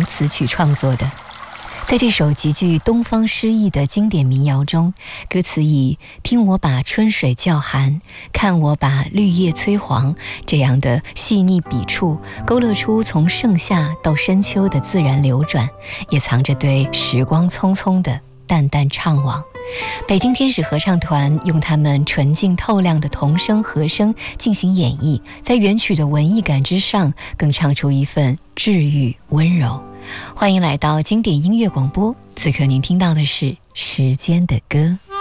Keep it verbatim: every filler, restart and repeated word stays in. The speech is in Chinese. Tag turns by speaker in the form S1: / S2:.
S1: 由词曲创作的。在这首极具东方诗意的经典民谣中，歌词以听我把春水叫寒，看我把绿叶催黄这样的细腻笔触，勾勒出从盛夏到深秋的自然流转，也藏着对时光匆匆的淡淡怅惘。北京天使合唱团用他们纯净透亮的童声和声进行演绎，在原曲的文艺感之上，更唱出一份治愈温柔。欢迎来到经典音乐广播，此刻您听到的是时间的歌。